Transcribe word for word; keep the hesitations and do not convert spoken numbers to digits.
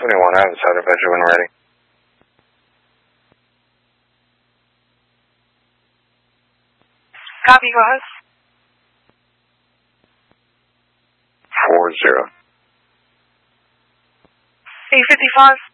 seventy-one, I have the side adventure when ready. Copy, go ahead. Four zero. eight fifty-five.